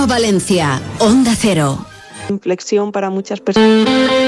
Valencia, Onda Cero. Inflexión para muchas personas.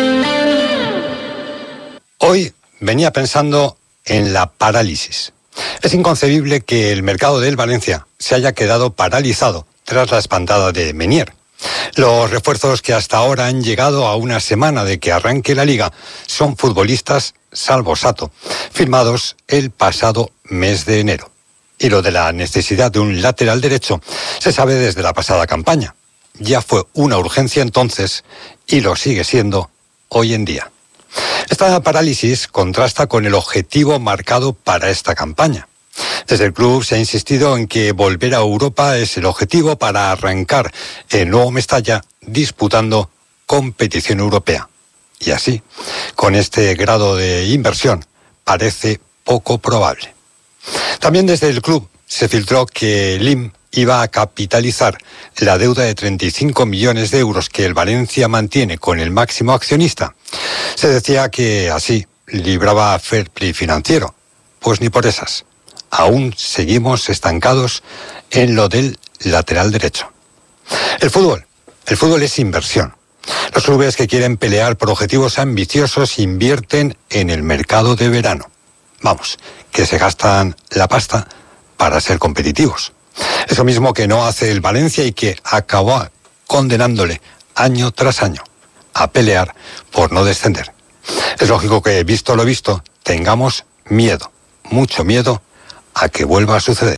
Hoy venía pensando en la parálisis. Es inconcebible que el mercado del Valencia se haya quedado paralizado tras la espantada de Menier. Los refuerzos que hasta ahora han llegado a una semana de que arranque la liga son futbolistas, salvo Sato, firmados el pasado mes de enero. Y lo de la necesidad de un lateral derecho se sabe desde la pasada campaña. Ya fue una urgencia entonces y lo sigue siendo hoy en día. Esta parálisis contrasta con el objetivo marcado para esta campaña. Desde el club se ha insistido en que volver a Europa es el objetivo para arrancar el nuevo Mestalla disputando competición europea. Y así, con este grado de inversión, parece poco probable. También desde el club se filtró que Lim iba a capitalizar la deuda de 35 millones de euros que el Valencia mantiene con el máximo accionista. Se decía que así libraba fair play financiero. Pues ni por esas. Aún seguimos estancados en lo del lateral derecho. El fútbol es inversión. Los clubes que quieren pelear por objetivos ambiciosos invierten en el mercado de verano. Vamos, que se gastan la pasta para ser competitivos. Eso mismo que no hace el Valencia y que acabó condenándole año tras año a pelear por no descender. Es lógico que, visto lo visto, tengamos miedo, mucho miedo, a que vuelva a suceder.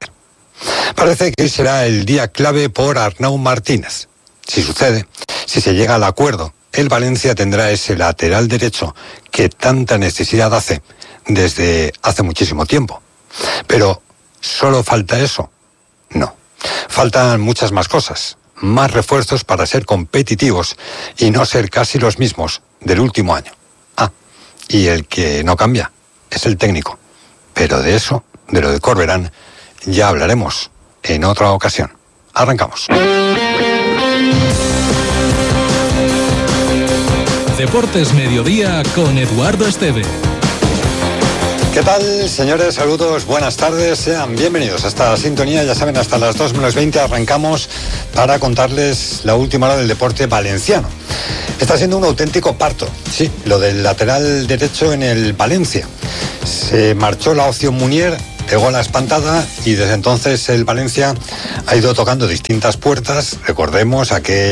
Parece que hoy será el día clave por Arnau Martínez. Si sucede, si se llega al acuerdo, el Valencia tendrá ese lateral derecho que tanta necesidad hace desde hace muchísimo tiempo. Pero, ¿solo falta eso? No. Faltan muchas más cosas, más refuerzos para ser competitivos y no ser casi los mismos del último año. Y el que no cambia es el técnico. Pero de eso, de lo de Corberán, ya hablaremos en otra ocasión. Arrancamos. Deportes Mediodía con Eduardo Esteve. ¿Qué tal, señores? Saludos, buenas tardes, sean bienvenidos a esta sintonía. Ya saben, hasta las 2 menos 20 arrancamos para contarles la última hora del deporte valenciano. Está siendo un auténtico parto, sí, lo del lateral derecho en el Valencia. Se marchó la opción Munier, pegó la espantada y desde entonces el Valencia ha ido tocando distintas puertas. Recordemos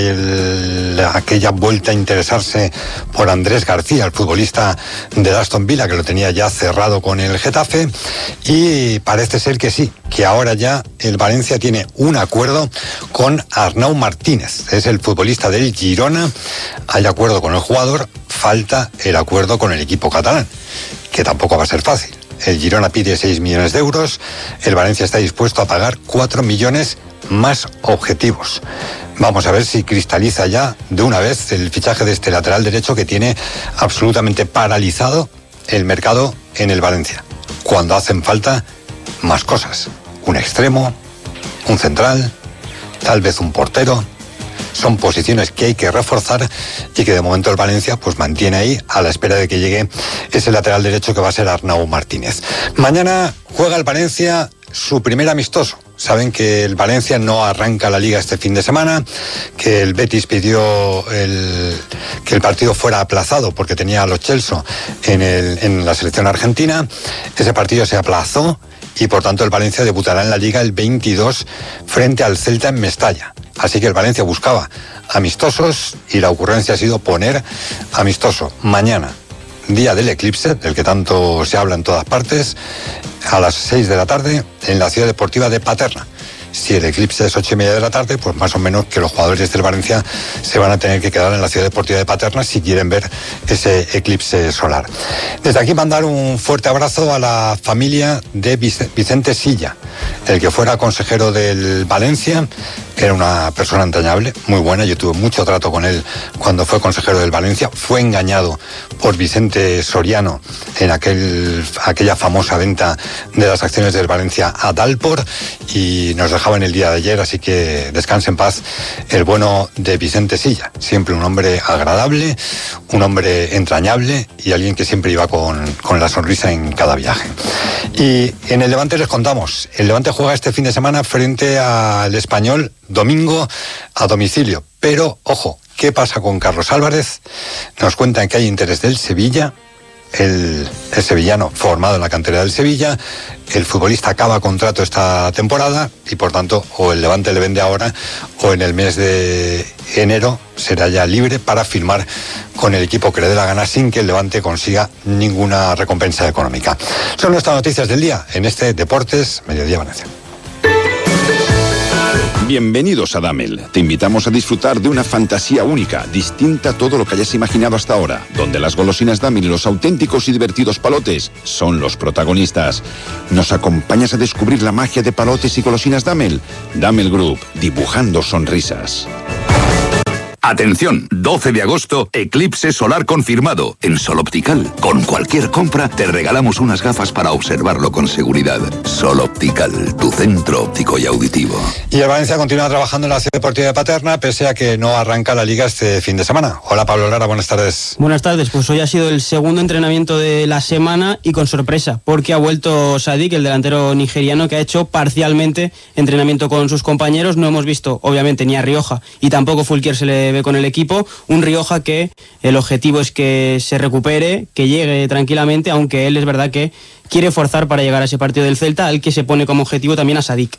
aquella vuelta a interesarse por Andrés García, el futbolista de Aston Villa, que lo tenía ya cerrado con el Getafe, y parece ser que sí, que ahora ya el Valencia tiene un acuerdo con Arnau Martínez, es el futbolista del Girona. Hay acuerdo con el jugador, falta el acuerdo con el equipo catalán, que tampoco va a ser fácil. El Girona pide 6 millones de euros, el Valencia está dispuesto a pagar 4 millones más objetivos. Vamos a ver si cristaliza ya de una vez el fichaje de este lateral derecho que tiene absolutamente paralizado el mercado en el Valencia, cuando hacen falta más cosas. Un extremo, un central, tal vez un portero. Son posiciones que hay que reforzar y que de momento el Valencia pues mantiene ahí a la espera de que llegue ese lateral derecho que va a ser Arnau Martínez. Mañana juega el Valencia su primer amistoso. Saben que el Valencia no arranca la liga este fin de semana, que el Betis pidió que el partido fuera aplazado porque tenía a los Chelsea en la selección argentina. Ese partido se aplazó y por tanto el Valencia debutará en la liga el 22 frente al Celta en Mestalla. Así que el Valencia buscaba amistosos y la ocurrencia ha sido poner amistoso mañana, día del eclipse, del que tanto se habla en todas partes, a las 6 de la tarde en la Ciudad Deportiva de Paterna. Si el eclipse es 8:30 de la tarde, pues más o menos que los jugadores del Valencia se van a tener que quedar en la Ciudad Deportiva de Paterna si quieren ver ese eclipse solar. Desde aquí mandar un fuerte abrazo a la familia de Vicente Silla, el que fuera consejero del Valencia. Era una persona entrañable, muy buena. Yo tuve mucho trato con él cuando fue consejero del Valencia. Fue engañado por Vicente Soriano en aquella famosa venta de las acciones del Valencia a Dalpor y nos dejó dejaba en el día de ayer, así que descanse en paz el bueno de Vicente Silla. Siempre un hombre agradable, un hombre entrañable y alguien que siempre iba con la sonrisa en cada viaje. Y en el Levante les contamos, el Levante juega este fin de semana frente al Español, domingo a domicilio. Pero, ojo, ¿qué pasa con Carlos Álvarez? Nos cuentan que hay interés del Sevilla, el sevillano formado en la cantera del Sevilla. El futbolista acaba contrato esta temporada y por tanto o el Levante le vende ahora o en el mes de enero será ya libre para firmar con el equipo que le dé la gana sin que el Levante consiga ninguna recompensa económica. Son nuestras noticias del día en este Deportes Mediodía Valencia. Bienvenidos a Damel. Te invitamos a disfrutar de una fantasía única, distinta a todo lo que hayas imaginado hasta ahora, donde las golosinas Damel y los auténticos y divertidos palotes son los protagonistas. ¿Nos acompañas a descubrir la magia de palotes y golosinas Damel? Damel Group, dibujando sonrisas. Atención, 12 de agosto, eclipse solar confirmado en Sol Optical. Con cualquier compra te regalamos unas gafas para observarlo con seguridad. Sol Optical, tu centro óptico y auditivo. Y el Valencia continúa trabajando en la Ciudad Deportiva de Paterna, pese a que no arranca la Liga este fin de semana. Hola Pablo Lara, buenas tardes. Buenas tardes, pues hoy ha sido el segundo entrenamiento de la semana y con sorpresa, porque ha vuelto Sadik, el delantero nigeriano, que ha hecho parcialmente entrenamiento con sus compañeros. No hemos visto, obviamente, ni a Rioja y tampoco Fulquier se le ve con el equipo. Un Rioja que el objetivo es que se recupere, que llegue tranquilamente, aunque él es verdad que quiere forzar para llegar a ese partido del Celta, al que se pone como objetivo también a Sadik.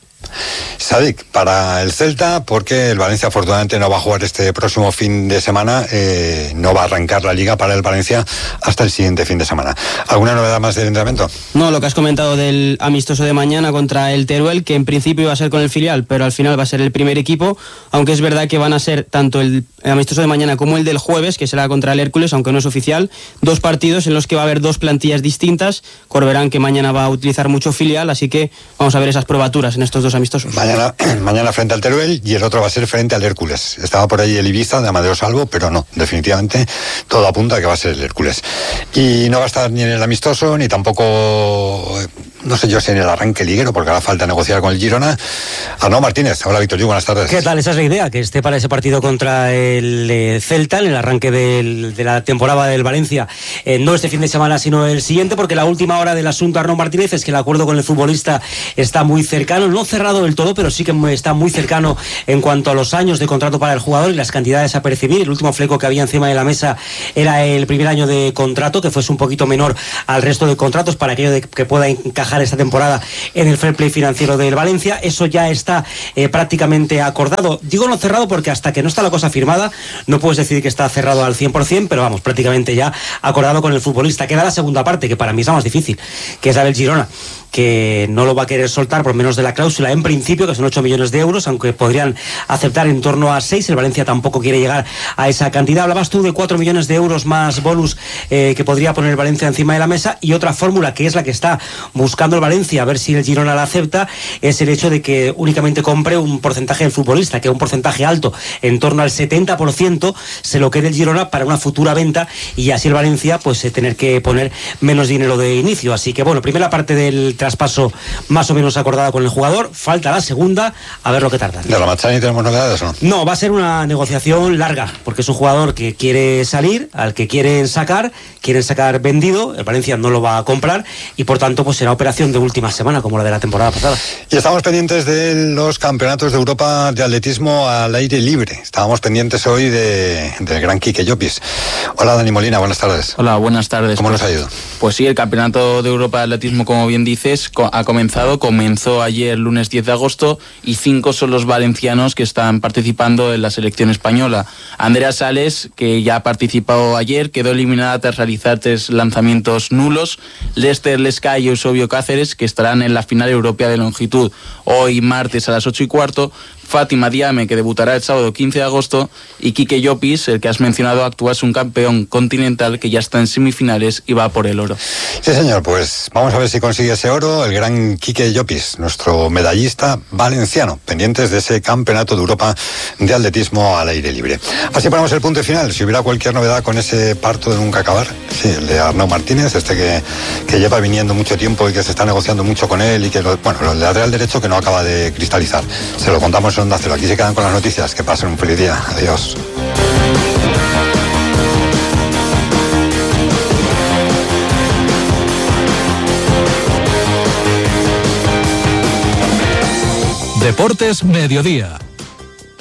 Sadik, para el Celta, porque el Valencia afortunadamente no va a jugar este próximo fin de semana, no va a arrancar la Liga para el Valencia hasta el siguiente fin de semana. ¿Alguna novedad más del entrenamiento? No, lo que has comentado del amistoso de mañana contra el Teruel, que en principio iba a ser con el filial, pero al final va a ser el primer equipo, aunque es verdad que van a ser tanto el amistoso de mañana como el del jueves, que será contra el Hércules, aunque no es oficial, dos partidos en los que va a haber dos plantillas distintas. Corberán, que mañana va a utilizar mucho filial, así que vamos a ver esas probaturas en estos dos amistosos. Mañana frente al Teruel y el otro va a ser frente al Hércules. Estaba por ahí el Ibiza de Amadeo Salvo, pero no, definitivamente todo apunta a que va a ser el Hércules. Y no va a estar ni en el amistoso, ni tampoco, no sé yo si en el arranque liguero, porque hará falta negociar con el Girona. Arnau Martínez, hola Víctor Yu, buenas tardes. ¿Qué tal? Esa es la idea, que esté para ese partido contra el Celta, en el arranque de la temporada del Valencia. No este fin de semana, sino el siguiente, porque la última hora del asunto, Arnau Martínez, es que el acuerdo con el futbolista está muy cercano, no cerrado del todo, pero sí que está muy cercano en cuanto a los años de contrato para el jugador y las cantidades a percibir. El último fleco que había encima de la mesa era el primer año de contrato, que fuese un poquito menor al resto de contratos para aquello de que pueda encajar esta temporada en el fair play financiero del Valencia. Eso ya está prácticamente acordado. Digo no cerrado porque hasta que no está la cosa firmada no puedes decir que está cerrado al 100%, pero vamos, prácticamente ya acordado con el futbolista. Queda la segunda parte, que para mí es la más difícil, que es la del Girona, que no lo va a querer soltar por menos de la cláusula en principio, que son 8 millones de euros, aunque podrían aceptar en torno a 6. El Valencia tampoco quiere llegar a esa cantidad. Hablabas tú de 4 millones de euros más bonus que podría poner el Valencia encima de la mesa, y otra fórmula que es la que está buscando el Valencia, a ver si el Girona la acepta, es el hecho de que únicamente compre un porcentaje del futbolista, que un porcentaje alto, en torno al 70%, se lo quede el Girona para una futura venta, y así el Valencia pues tener que poner menos dinero de inicio. Así que bueno, primera parte del traspaso más o menos acordada con el jugador, falta la segunda, a ver lo que tarda. ¿De la Mazzani tenemos novedades o no? No, va a ser una negociación larga, porque es un jugador que quiere salir, al que quieren sacar vendido, el Valencia no lo va a comprar, y por tanto pues será operación de última semana, como la de la temporada pasada. Y estamos pendientes de los campeonatos de Europa de atletismo al aire libre. Estábamos pendientes hoy del gran Quique Llopis. Hola Dani Molina, buenas tardes. Hola, buenas tardes. ¿Cómo nos ha ido? Pues sí, el campeonato de Europa de atletismo, como bien dices, comenzó ayer lunes 10 de agosto y 5 son los valencianos que están participando en la selección española. Andrea Sales, que ya participó ayer, quedó eliminada tras realizar 3 lanzamientos nulos. Lester Lesca y Eusebio Cáceres, que estarán en la final europea de longitud hoy martes a las 8:15. Fátima Diame, que debutará el sábado 15 de agosto, y Quique Llopis, el que has mencionado, actúa, es un campeón continental que ya está en semifinales y va por el oro. Sí, señor, pues vamos a ver si consigue ese oro el gran Quique Llopis, nuestro medallista valenciano, pendientes de ese campeonato de Europa de atletismo al aire libre. Así ponemos el punto y final. Si hubiera cualquier novedad con ese parto de nunca acabar, sí, el de Arnau Martínez, que lleva viniendo mucho tiempo y que que se está negociando mucho con él y que, lo del lateral derecho que no acaba de cristalizar. Se lo contamos en Onda Cero. Aquí se quedan con las noticias. Que pasen un feliz día. Adiós. Deportes Mediodía.